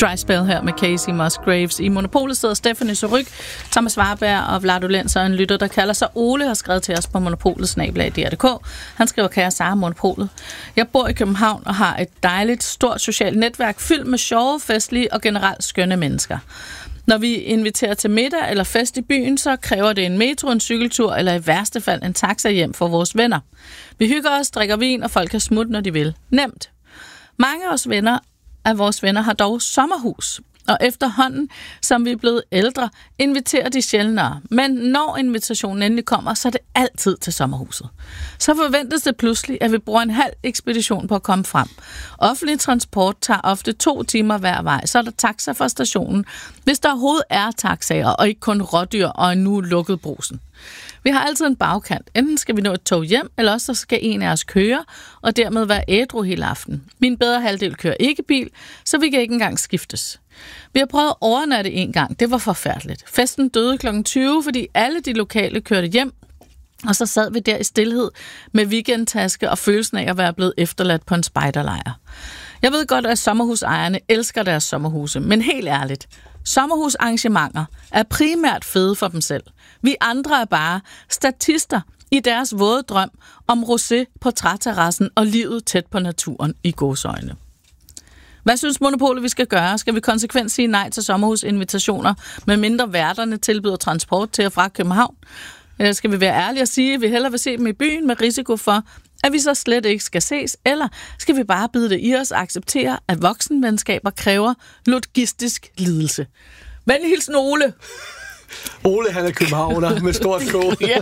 Dry Spell her med Casey Musgraves. I Monopolet sidder Stephanie Surrugue, Thomas Warberg og Vlad Olenz, og en lytter, der kalder sig Ole, har skrevet til os på monopolet@dr.dk. Han skriver, kære Sara, Monopolet. Jeg bor i København og har et dejligt, stort socialt netværk fyldt med sjove, festlige og generelt skønne mennesker. Når vi inviterer til middag eller fest i byen, så kræver det en metro, en cykeltur eller i værste fald en taxa hjem for vores venner. Vi hygger os, drikker vin, og folk kan smutte, når de vil. Nemt. Mange af vores venner har dog sommerhus, og efterhånden, som vi er blevet ældre, inviterer de sjældnere. Men når invitationen endelig kommer, så er det altid til sommerhuset. Så forventes det pludselig, at vi bruger en halv ekspedition på at komme frem. Offentlig transport tager ofte 2 timer hver vej, så er der taxa fra stationen, hvis der overhovedet er taxaer, og ikke kun rådyr og en nu lukket brusen. Vi har altid en bagkant. Enten skal vi nå et tog hjem, eller også så skal en af os køre, og dermed være ædru hele aften. Min bedre halvdel kører ikke bil, så vi kan ikke engang skiftes. Vi har prøvet at overnatte en gang. Det var forfærdeligt. Festen døde kl. 20, fordi alle de lokale kørte hjem, og så sad vi der i stilhed med weekendtaske og følelsen af at være blevet efterladt på en spejderlejr. Jeg ved godt, at sommerhusejerne elsker deres sommerhuse, men helt ærligt, sommerhusarrangementer er primært fede for dem selv. Vi andre er bare statister i deres våde drøm om rosé på træterrassen og livet tæt på naturen i gåseøjne. Hvad synes Monopolet, vi skal gøre? Skal vi konsekvent sige nej til sommerhusinvitationer, med mindre værterne tilbyder transport til og fra København? Eller skal vi være ærlige og sige, at vi hellere vil se dem i byen med risiko for, at vi så slet ikke skal ses? Eller skal vi bare bide det i os og acceptere, at voksenvenskaber kræver logistisk lidelse? Venlig hilsen, Ole. Ole, han er københavner med stort K. Ja.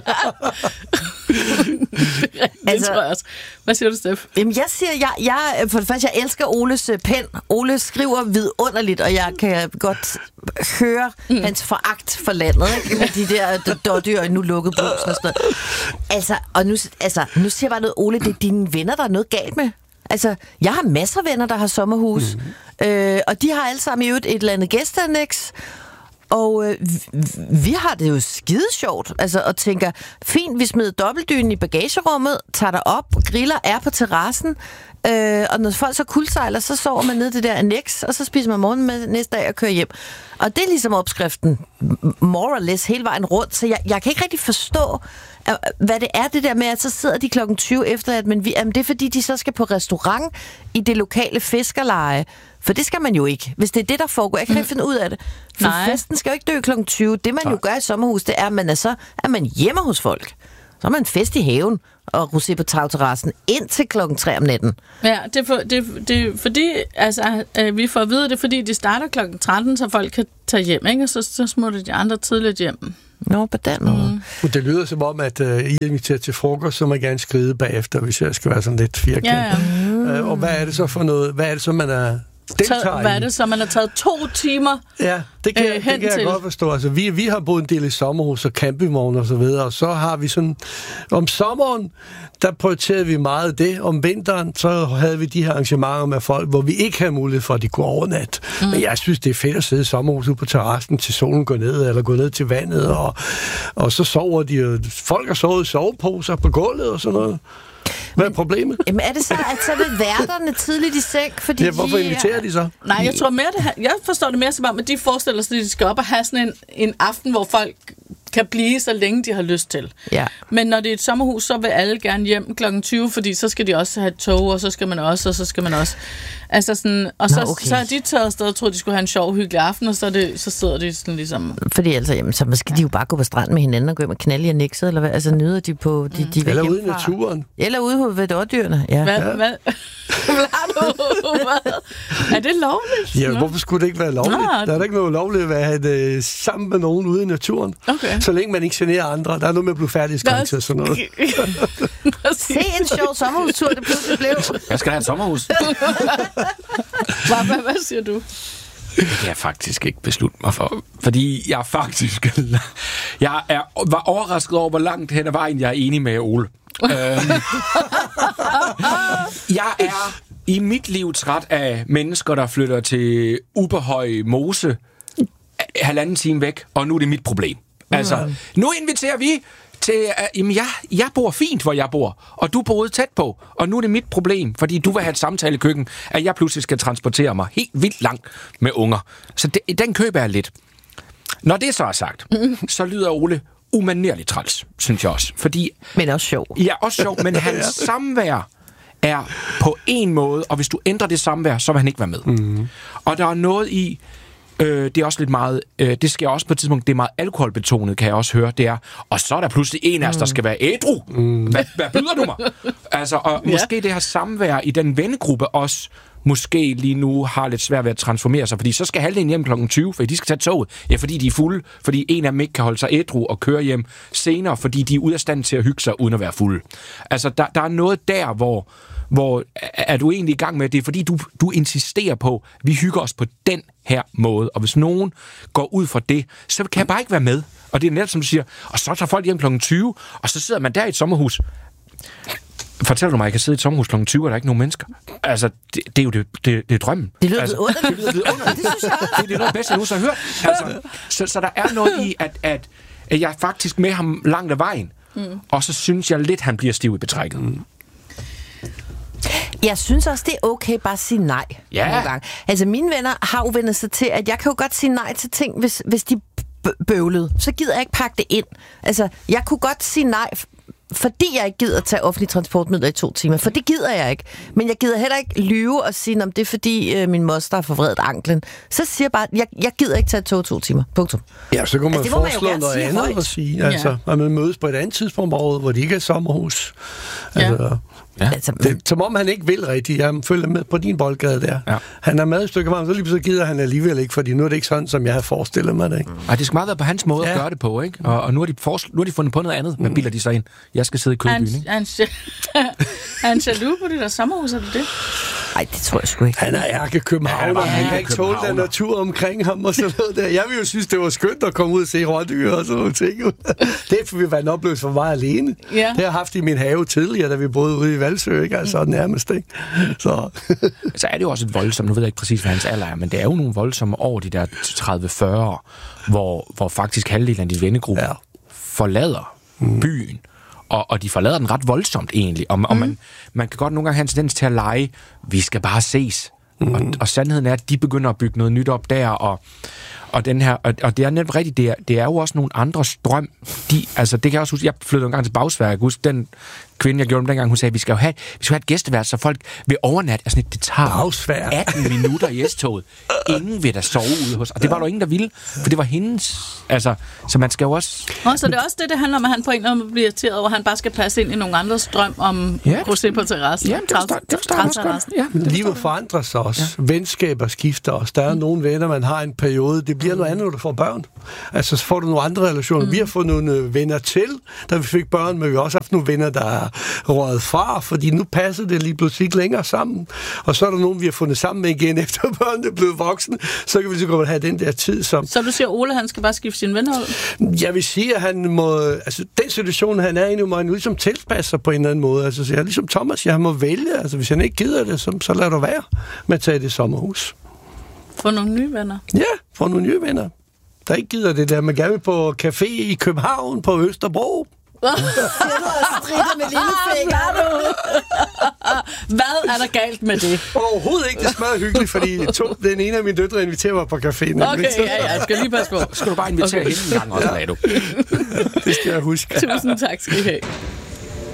Det tror jeg også. Hvad siger du, Steff? Jamen, jeg siger, jeg for det første, jeg elsker Oles pen. Ole skriver vidunderligt, og jeg kan godt høre hans foragt for landet, ikke? Med de der dårdyr og nu lukket brusen og sådan noget. Nu siger jeg bare noget, Ole, det er dine venner, der er noget galt med. Altså, jeg har masser af venner, der har sommerhus, og de har alle sammen i et eller andet gæsteannex. Og vi har det jo skide sjovt, altså, og tænker, fint, vi smider dobbeltdynen i bagagerummet, tager der op, griller, er på terrassen, og når folk så kuldsejler, så sover man ned i det der annex, og så spiser man morgenmad næste dag og kører hjem. Og det er ligesom opskriften, more or less, hele vejen rundt, så jeg kan ikke rigtig forstå, hvad det er det der med, at så sidder de klokken 20 efter, at det er fordi, de så skal på restaurant i det lokale fiskerleje. For det skal man jo ikke, hvis det er det, der foregår. Jeg kan ikke finde ud af det. For festen skal jo ikke dø klokken 20. Det, man jo gør i sommerhus, det er, at man er man hjemme hos folk. Så er man fest i haven og rosé på tagterrassen indtil klokken 3 om natten. Ja, det er fordi, altså, vi får at vide det, fordi de starter klokken 13, så folk kan tage hjem, ikke? Og så smutter de andre tidligt hjem. Nå, på den måde. Det lyder som om, at I inviterer til frokost, så må jeg gerne skride bagefter, hvis jeg skal være sådan lidt firkendt. Ja. Og hvad er det så for noget? Hvad er det så, man er... Hvad er det så? Man har taget 2 timer Ja, det kan jeg godt forstå. Altså, vi har boet en del i sommerhus og campingvogn og så videre, og så har vi sådan... Om sommeren, der prioriterede vi meget det. Om vinteren, så havde vi de her arrangementer med folk, hvor vi ikke havde mulighed for, at de kunne overnat. Men jeg synes, det er fedt at sidde i sommerhuset på terrassen, til solen går ned, eller gå ned til vandet, og så sover de. Folk har sovet i soveposer på gulvet og sådan noget. Hvad er problemet? Jamen er det så, at så vil værterne tidligt i seng, fordi hvorfor inviterer de så? Nej, jeg tror mere jeg forstår det mere som om, at de forestiller sig, at de skal op og have sådan en aften, hvor folk kan blive så længe de har lyst til. Ja. Men når det er et sommerhus, så vil alle gerne hjem klokken 20, fordi så skal de også have et tog, og så skal man også, og så skal man også. Altså sådan, og så er de taget afsted og troede, de skulle have en sjov, hyggelig aften, og så sidder de sådan ligesom... Fordi altså, jamen, så skal de jo bare gå på stranden med hinanden og gå hjem og knalde i annexet, eller hvad? Altså nyder de på... De eller ude i naturen. Eller ude ved dårdyrene, ja. Hvad? Er det lovligt? Ja, hvorfor skulle det ikke være lovligt? Der er da ikke noget lovligt ved at have det sammen med nogen ude i naturen. Okay. Så længe man ikke generer andre. Der er noget med blufærdighedsgrænse og sådan noget. Se en sjov sommerhustur, det pludselig blev. Jeg skal have et sommerhus. Hvad siger du? Det kan jeg faktisk ikke beslutte mig for. Fordi jeg faktisk... var overrasket over, hvor langt hen ad vejen jeg er enig med Ole. Jeg er i mit liv træt af mennesker, der flytter til Uberhøj Mose 1,5 time væk, og nu er det mit problem. Altså, nu inviterer vi Jamen, jeg bor fint, hvor jeg bor, og du boede tæt på, og nu er det mit problem, fordi du vil have et samtalekøkken, at jeg pludselig skal transportere mig helt vildt langt med unger. Så den køber jeg lidt. Når det så er sagt, så lyder Ole umanerligt træls, synes jeg også. Fordi, men også sjov. Ja, også sjov, men hans samvær er på en måde, og hvis du ændrer det samvær, så vil han ikke være med. Mm. Og der er noget i, det er også lidt meget, det sker også på et tidspunkt, det er meget alkoholbetonet, kan jeg også høre, det er, og så er der pludselig en af os, der skal være ædru. Hvad byder du mig? Altså, og måske det her samvær i den vennegruppe også, måske lige nu har lidt svært ved at transformere sig, fordi så skal halvdelen hjem kl. 20, fordi de skal tage toget. Ja, fordi de er fulde, fordi en af dem ikke kan holde sig ædru og køre hjem senere, fordi de er ude af stand til at hygge sig uden at være fulde. Altså, der er noget der, hvor er du egentlig i gang med det? Er fordi, du insisterer på, vi hygger os på den her måde, og hvis nogen går ud fra det, så kan jeg bare ikke være med. Og det er netop, som du siger, og så tager folk hjem kl. 20, og så sidder man der i et sommerhus. Fortæller du mig, at jeg kan sidde i et sommerhus kl. 20, og der er ikke nogen mennesker? Altså, det er jo det er drømmen. Det lyder underligt. Det synes jeg også. Det er noget bedste, jeg nogensinde har hørt. Altså, så der er noget i, at jeg er faktisk med ham langt af vejen, og så synes jeg lidt, han bliver stiv i betrækket. Jeg synes også, det er okay bare at sige nej nogle gange. Altså, mine venner har jo vendt sig til, at jeg kan jo godt sige nej til ting, hvis de bøvlede. Så gider jeg ikke pakke det ind. Altså, jeg kunne godt sige nej, fordi jeg ikke gider at tage offentlige transportmidler i 2 timer. For det gider jeg ikke. Men jeg gider heller ikke lyve og sige, om det er fordi min moster har forvredet anklen. Så siger jeg bare, jeg gider ikke tage tog 2 timer. Punktum. Ja, så kan man foreslå noget andet at sige. Altså, at man mødes på et andet tidspunkt på året, hvor de ikke er sommerhus. Altså, det, som om han ikke vil rigtigt. Jeg følger med på din boldgade der. Ja. Han er med et stykke varm, så lige så gider han alligevel ikke, fordi nu er det ikke sådan, som jeg har forestillet mig det. Ikke? Og det skal meget være på hans måde at gøre det på, ikke? Og nu har de fundet på noget andet. Hvad bilder de sig ind? Jeg skal sidde i Kødbyen, ikke? Er han jaloux på det der sommerhus, er det det? Nej, det tror jeg sgu ikke. Han er ærkekøbenhavner. Han kan ikke tåle den natur omkring ham og sådan noget der. Jeg vil jo synes, det var skønt at komme ud og se rådyr og sådan nogle ting. Det vil være en oplevelse for mig alene. Ja. Det har jeg haft i min have tidligere, da vi boede ude i Valsø, ikke? Altså nærmest, ikke? Så er det jo også et voldsomt, nu ved jeg ikke præcis, hvad hans alder er, men det er jo nogle voldsomme år, de der 30-40 år, hvor faktisk halvdelen af de vennegruppe forlader byen. Og de forlader den ret voldsomt egentlig. Og man kan godt nogle gange have en tendens til at lege, vi skal bare ses. Og sandheden er, at de begynder at bygge noget nyt op der, og den her, og det er netop rigtigt, det er jo også nogle andre strøm. Altså, det kan jeg også huske, jeg flyttede en gang til Bagsværk, jeg huske den kvinde, jeg gjorde dem dengang, hun sagde, vi skal have et gæstevært, så folk vil overnatte. Altså, det tager 18 minutter i S-toget. Ingen vil da sove ude hos. Og det var der ingen, der ville, for det var hendes. Altså, så man skal jo også... Så det er også det handler om, at han på en eller anden måde bliver irriteret over, at han bare skal passe ind i nogle andres drøm om rosé på terrassen. Ja, det forstår jeg. Livet forandrer sig også. Ja. Venskaber skifter også. Der er nogle venner, man har en periode. Det bliver noget andet, når du får børn. Altså, så får du nogle andre relationer. Vi har fået nogle venner til, da vi fik børn, men vi har også haft nogle venner, der er røget fra, fordi nu passer det lige pludselig ikke længere sammen. Og så er der nogen, vi har fundet sammen med igen, efter børnene er blevet voksne. Så kan vi så godt have den der tid som... Så du siger, Ole, han skal bare skifte sin venner ud? Jeg vil sige, at han må... Altså, den situation, han er i nu, må han ligesom tilpasse sig på en eller anden måde. Altså, så jeg ligesom Thomas, han må vælge. Altså, hvis han ikke gider det, så lad det være med at tage det sommerhus. Få nogle nye venner? Ja, få nogle nye venner. Der ikke gider det der. Man gerne vil på café i København, på Østerbro. Hvad er der galt med det? Overhovedet ikke. Det smager hyggeligt, fordi den ene af mine døtre inviterer mig på caféen. Okay, jeg skal lige passe på. Skal du bare invitere hende en gang også, Lado? Det skal jeg huske. Tusind tak skal I have.